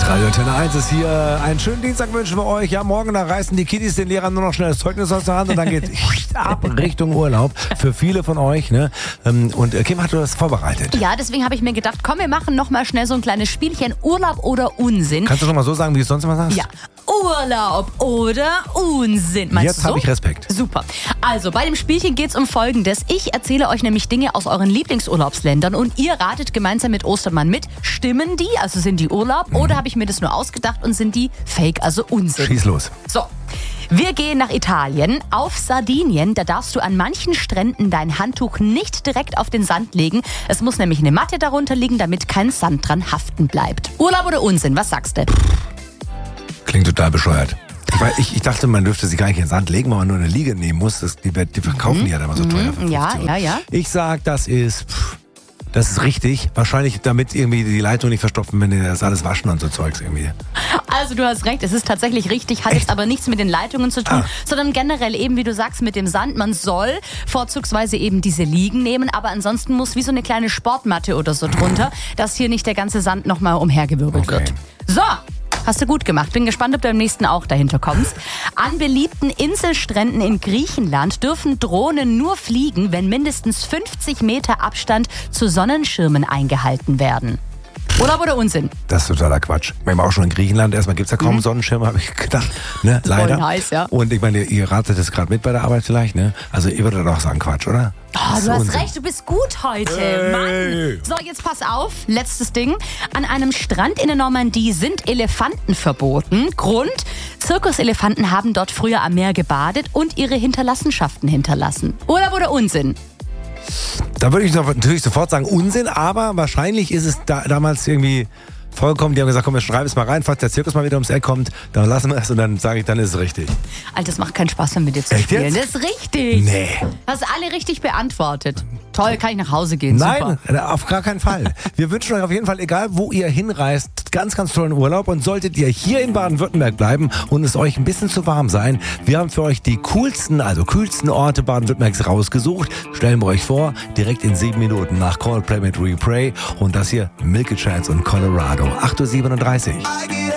Radio Antenne 1 ist hier. Einen schönen Dienstag wünschen wir euch. Ja, morgen da reißen die Kiddies den Lehrern nur noch schnell das Zeugnis aus der Hand und dann geht ab Richtung Urlaub für viele von euch. Ne? Und Kim hat das vorbereitet. Ja, deswegen habe ich mir gedacht, komm, wir machen noch mal schnell so ein kleines Spielchen. Urlaub oder Unsinn. Kannst du schon mal so sagen, wie du es sonst immer sagst? Ja, Urlaub oder Unsinn. Meinst Jetzt du so? habe ich Respekt. Super. Also, bei dem Spielchen geht es um Folgendes. Ich erzähle euch nämlich Dinge aus euren Lieblingsurlaubsländern und ihr ratet gemeinsam mit Ostermann mit. Stimmen die, also sind die Urlaub, oder habe ich mir das nur ausgedacht und sind die Fake, also Unsinn? Schieß los. So, wir gehen nach Italien. Auf Sardinien, da darfst du an manchen Stränden dein Handtuch nicht direkt auf den Sand legen. Es muss nämlich eine Matte darunter liegen, damit kein Sand dran haften bleibt. Urlaub oder Unsinn, was sagst du? Klingt total bescheuert. Ich dachte, man dürfte sich gar nicht in den Sand legen, weil man nur eine Liege nehmen muss. Die verkaufen die ja dann mal so teuer. Für 50 Euro. Ja. Ich sag, das ist richtig. Wahrscheinlich, damit irgendwie die Leitung nicht verstopfen, wenn die das alles waschen und so Zeugs irgendwie. Also du hast recht, es ist tatsächlich richtig, hat jetzt aber nichts mit den Leitungen zu tun, sondern generell eben, wie du sagst, mit dem Sand. Man soll vorzugsweise eben diese Liegen nehmen, aber ansonsten muss wie so eine kleine Sportmatte oder so drunter, dass hier nicht der ganze Sand nochmal umhergewirbelt wird. So. Hast du gut gemacht. Bin gespannt, ob du beim nächsten auch dahinter kommst. An beliebten Inselstränden in Griechenland dürfen Drohnen nur fliegen, wenn mindestens 50 Meter Abstand zu Sonnenschirmen eingehalten werden. Urlaub oder Unsinn? Das ist totaler Quatsch. Ich meine, auch schon in Griechenland, erstmal gibt es ja kaum Sonnenschirme, habe ich gedacht. Ne? Leider. Voll nice, ja. Und ich meine, ihr ratet das gerade mit bei der Arbeit vielleicht, ne? Also ihr würdet doch sagen Quatsch, oder? Oh, du hast recht, du bist gut heute. Hey. Mann. So, jetzt pass auf. Letztes Ding. An einem Strand in der Normandie sind Elefanten verboten. Grund: Zirkuselefanten haben dort früher am Meer gebadet und ihre Hinterlassenschaften hinterlassen. Urlaub oder Unsinn? Da würde ich natürlich sofort sagen Unsinn, aber wahrscheinlich ist es damals irgendwie vorgekommen. Die haben gesagt, komm, wir schreiben es mal rein, falls der Zirkus mal wieder ums Eck kommt, dann lassen wir es und dann sage ich, dann ist es richtig. Alter, das macht keinen Spaß mehr mit dir zu spielen. Jetzt? Das ist richtig. Nee. Hast alle richtig beantwortet. Toll, kann ich nach Hause gehen. Nein, Super. auf gar keinen Fall. Wir wünschen euch auf jeden Fall, egal wo ihr hinreist, ganz, ganz tollen Urlaub. Und solltet ihr hier in Baden-Württemberg bleiben und es euch ein bisschen zu warm sein, wir haben für euch die kühlsten Orte Baden-Württembergs rausgesucht. Stellen wir euch vor, direkt in 7 Minuten nach Coldplay mit We Pray. Und das hier Milky Chance und Colorado. 8:37 Uhr.